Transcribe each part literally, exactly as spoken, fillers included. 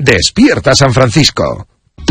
Despierta San Francisco.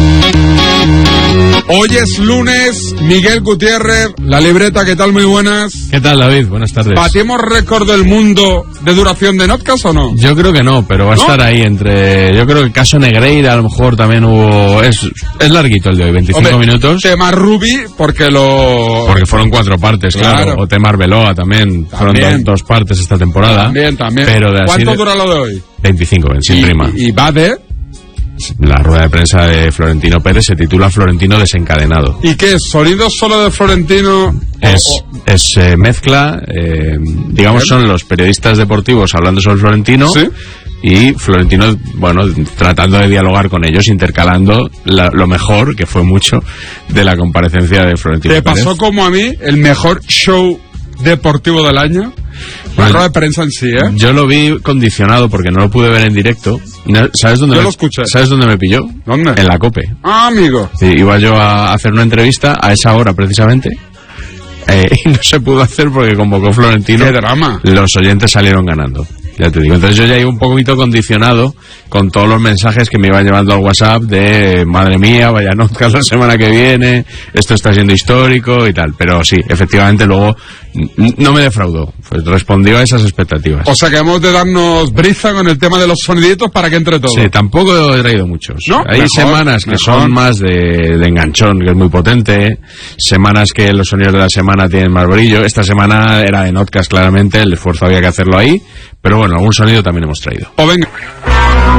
Hoy es lunes, Miguel Gutiérrez, La Libreta, ¿qué tal? Muy buenas. ¿Qué tal, David? Buenas tardes. ¿Batimos récord del mundo de duración de Notcast o no? Yo creo que no, pero va a ¿No? estar ahí entre... Yo creo que el caso Negreira a lo mejor también hubo... Es, es larguito el de hoy, veinticinco Hombre, minutos. Tema Rubi, porque lo... Porque fueron cuatro partes, claro. claro. O tema Arbeloa también. también. Fueron dos, dos partes esta temporada. También, también. Pero de ¿Cuánto de... dura lo de hoy? veinticinco, sin y, prima. Y va de... La rueda de prensa de Florentino Pérez se titula Florentino desencadenado. ¿Y qué es? ¿Sonido solo de Florentino? Es, es eh, mezcla, eh, digamos, son los periodistas deportivos hablando sobre Florentino. ¿Sí? Y Florentino, bueno, tratando de dialogar con ellos, intercalando la, lo mejor, que fue mucho, de la comparecencia de Florentino ¿Te Pérez. pasó como a mí el mejor show deportivo del año? La rueda de prensa en sí, ¿eh? Yo lo vi condicionado porque no lo pude ver en directo. ¿Sabes dónde, yo me, lo escuché. ¿Sabes dónde me pilló? ¿Dónde? En la COPE. Ah, amigo. Sí, iba yo a hacer una entrevista a esa hora precisamente. Eh, y no se pudo hacer porque convocó Florentino. ¡Qué drama! Los oyentes salieron ganando. Ya te digo. Entonces yo ya iba un poquito condicionado con todos los mensajes que me iban llevando al WhatsApp de madre mía, vaya Notcast la semana que viene, esto está siendo histórico y tal. Pero sí, efectivamente luego no me defraudó. Pues respondió a esas expectativas. O sea que hemos de darnos brisa con el tema de los soniditos para que entre todo. Sí, tampoco he traído muchos. ¿No? Hay mejor, semanas que mejor. son más de, de enganchón, que es muy potente. Semanas que los sonidos de la semana tienen más brillo. Esta semana era de Notcast claramente, el esfuerzo había que hacerlo ahí. Pero bueno, algún sonido también hemos traído. O venga.